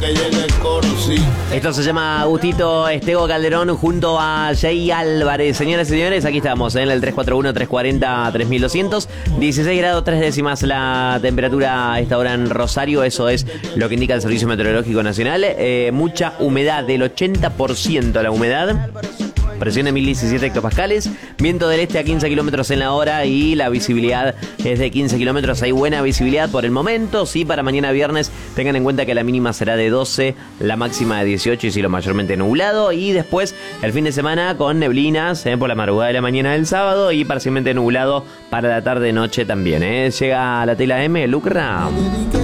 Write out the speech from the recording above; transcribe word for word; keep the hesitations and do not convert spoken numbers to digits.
que llegue el coro, sí. Esto se llama Agustito Estego Calderón junto a Jay Álvarez. Señoras y señores, aquí estamos en el tres cuatro uno, tres cuatro cero, tres mil doscientos. dieciséis grados tres décimas la temperatura a esta hora en Rosario. Eso es lo que indica el Servicio Meteorológico Nacional. Eh, mucha humedad, del ochenta por ciento la humedad. Presión de mil diecisiete hectopascales, viento del este a quince kilómetros en la hora y la visibilidad es de quince kilómetros. Hay buena visibilidad por el momento. Sí, para mañana viernes tengan en cuenta que la mínima será de doce, la máxima de dieciocho y cielo mayormente nublado. Y después el fin de semana con neblinas eh, por la madrugada de la mañana del sábado y parcialmente nublado para la tarde-noche también. Eh. Llega la tela M, Lucra.